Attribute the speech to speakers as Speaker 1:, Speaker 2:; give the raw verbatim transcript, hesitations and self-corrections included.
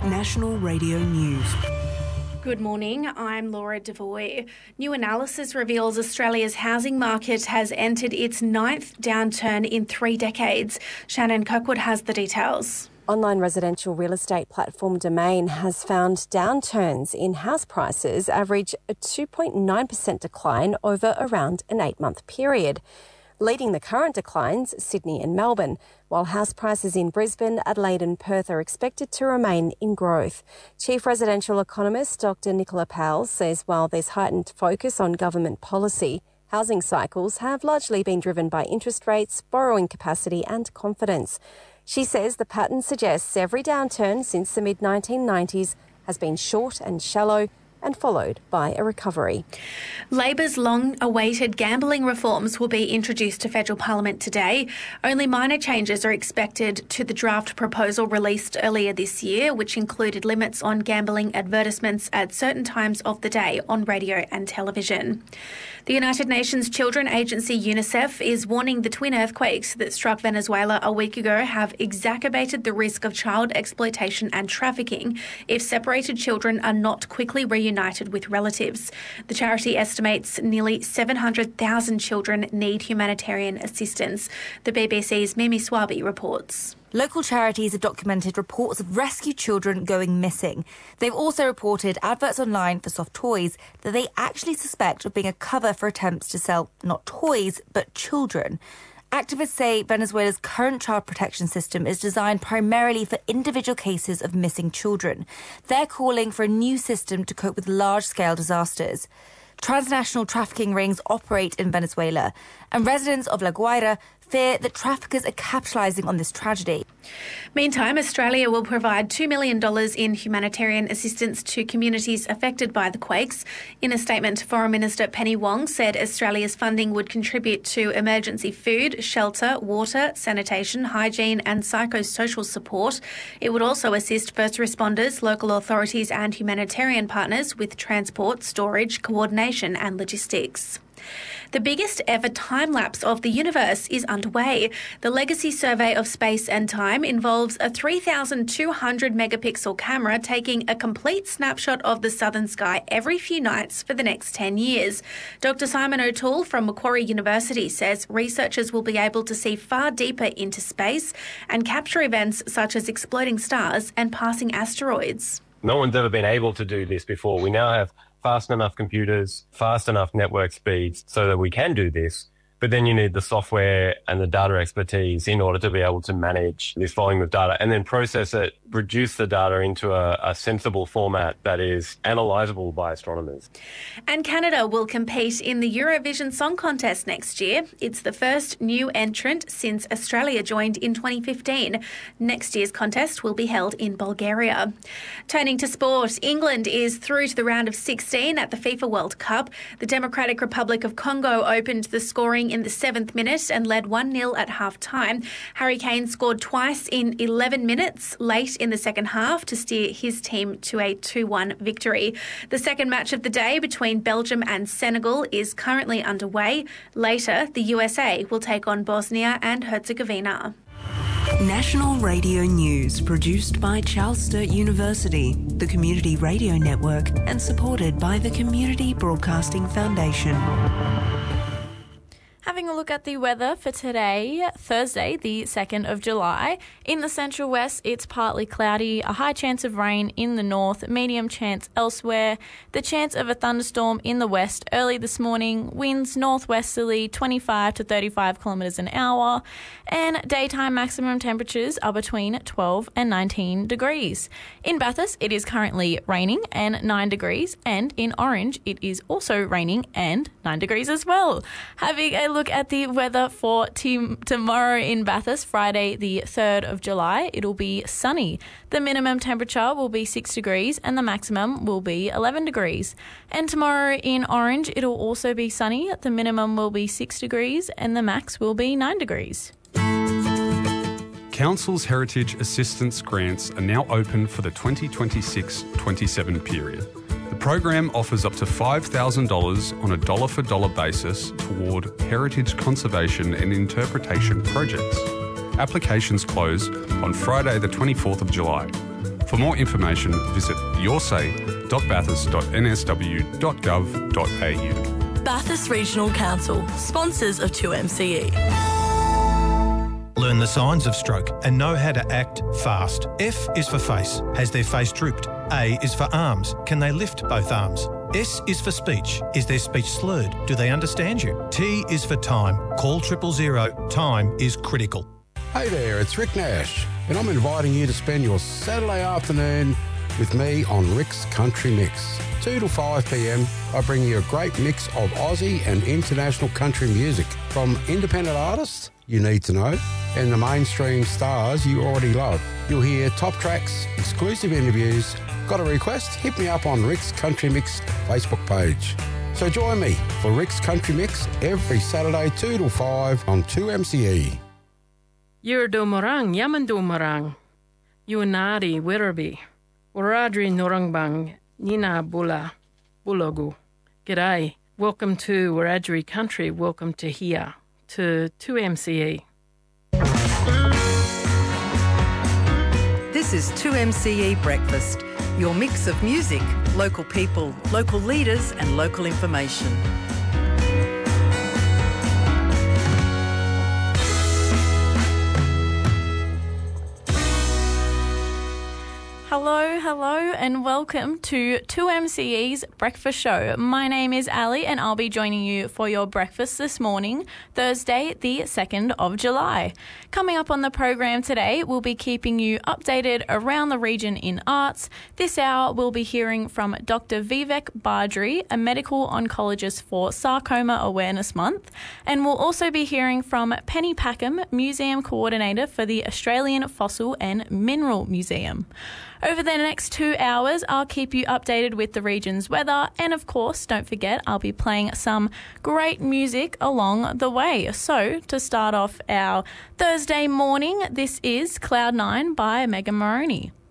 Speaker 1: National Radio News.
Speaker 2: Good morning, I'm Laura Devoy. New analysis reveals Australia's housing market has entered its ninth downturn in three decades. Shannon Kirkwood has the details.
Speaker 3: Online residential real estate platform Domain has found downturns in house prices average a two point nine percent decline over around an eight-month period. Leading the current declines, Sydney and Melbourne, while house prices in Brisbane, Adelaide and Perth are expected to remain in growth. Chief residential economist Doctor Nicola Powell says while there's heightened focus on government policy, housing cycles have largely been driven by interest rates, borrowing capacity and confidence. She says the pattern suggests every downturn since the mid nineteen nineties has been short and shallow, and followed by a recovery.
Speaker 2: Labor's long-awaited gambling reforms will be introduced to federal parliament today. Only minor changes are expected to the draft proposal released earlier this year, which included limits on gambling advertisements at certain times of the day on radio and television. The United Nations Children Agency UNICEF is warning the twin earthquakes that struck Venezuela a week ago have exacerbated the risk of child exploitation and trafficking if separated children are not quickly reunited United with relatives. The charity estimates nearly seven hundred thousand children need humanitarian assistance. The B B C's Mimi Swaby reports.
Speaker 4: Local charities have documented reports of rescued children going missing. They've also reported adverts online for soft toys that they actually suspect of being a cover for attempts to sell not toys, but children. Activists say Venezuela's current child protection system is designed primarily for individual cases of missing children. They're calling for a new system to cope with large-scale disasters. Transnational trafficking rings operate in Venezuela, and residents of La Guaira fear that traffickers are capitalising on this tragedy.
Speaker 2: Meantime, Australia will provide two million dollars in humanitarian assistance to communities affected by the quakes. In a statement, Foreign Minister Penny Wong said Australia's funding would contribute to emergency food, shelter, water, sanitation, hygiene and psychosocial support. It would also assist first responders, local authorities and humanitarian partners with transport, storage, coordination and logistics. The biggest ever time-lapse of the universe is underway. The Legacy Survey of Space and Time involves a three thousand two hundred megapixel camera taking a complete snapshot of the southern sky every few nights for the next ten years. Doctor Simon O'Toole from Macquarie University says researchers will be able to see far deeper into space and capture events such as exploding stars and passing asteroids.
Speaker 5: No one's ever been able to do this before. We now have fast enough computers, fast enough network speeds so that we can do this. But then you need the software and the data expertise in order to be able to manage this volume of data and then process it, reduce the data into a, a sensible format that is analysable by astronomers.
Speaker 2: And Canada will compete in the Eurovision Song Contest next year. It's the first new entrant since Australia joined in twenty fifteen. Next year's contest will be held in Bulgaria. Turning to sport, England is through to the round of sixteen at the FIFA World Cup. The Democratic Republic of Congo opened the scoring in the seventh minute and led one nil at half-time. Harry Kane scored twice in eleven minutes late in the second half to steer his team to a two one victory. The second match of the day between Belgium and Senegal is currently underway. Later, the U S A will take on Bosnia and Herzegovina.
Speaker 1: National Radio News, produced by Charles Sturt University, the Community Radio Network, and supported by the Community Broadcasting Foundation.
Speaker 6: Having a look at the weather for today, Thursday, the second of July. In the central west, it's partly cloudy, a high chance of rain in the north, medium chance elsewhere. The chance of a thunderstorm in the west early this morning, winds northwesterly twenty-five to thirty-five kilometres an hour, and daytime maximum temperatures are between twelve and nineteen degrees. In Bathurst, it is currently raining and nine degrees, and in Orange, it is also raining and nine degrees as well. Having a look at the weather for t- tomorrow in Bathurst, Friday the third of July. It'll be sunny. The minimum temperature will be six degrees and the maximum will be eleven degrees. And tomorrow in Orange, it'll also be sunny. The minimum will be six degrees and the max will be nine degrees.
Speaker 7: Council's Heritage Assistance Grants are now open for the twenty twenty-six twenty-seven period. The program offers up to five thousand dollars on a dollar-for-dollar basis toward heritage conservation and interpretation projects. Applications close on Friday the twenty-fourth of July. For more information, visit yoursay dot bathurst dot n s w dot gov dot a u.
Speaker 8: Bathurst Regional Council, sponsors of two M C E.
Speaker 9: Learn the signs of stroke and know how to act fast. F is for face. Has their face drooped? A is for arms. Can they lift both arms? S is for speech. Is their speech slurred? Do they understand you? T is for time. Call triple zero. Time is critical.
Speaker 10: Hey there, it's Rick Nash, and I'm inviting you to spend your Saturday afternoon with me on Rick's Country Mix. two to five p m, I bring you a great mix of Aussie and international country music. From independent artists you need to know and the mainstream stars you already love. You'll hear top tracks, exclusive interviews. Got a request? Hit me up on Rick's Country Mix Facebook page. So join me for Rick's Country Mix every Saturday two to five on two M C E.
Speaker 11: Yurdomorang, Yamandomorang, Yuanari, Wirraby, Waradri Norangbang, Nina Bula, Bulogu. G'day. Welcome to Wiradjuri Country. Welcome to here, to two M C E.
Speaker 12: This is two M C E Breakfast, your mix of music, local people, local leaders and local information.
Speaker 6: Hello, hello, and welcome to two M C E's Breakfast Show. My name is Ali, and I'll be joining you for your breakfast this morning, Thursday, the second of July. Coming up on the program today, we'll be keeping you updated around the region in arts. This hour, we'll be hearing from Doctor Vivek Bardry, a medical oncologist for Sarcoma Awareness Month, and we'll also be hearing from Penny Packham, Museum Coordinator for the Australian Fossil and Mineral Museum. Over the next two hours, I'll keep you updated with the region's weather, and of course, don't forget, I'll be playing some great music along the way. So, to start off our Thursday morning, this is Cloud nine by Megan Moroney.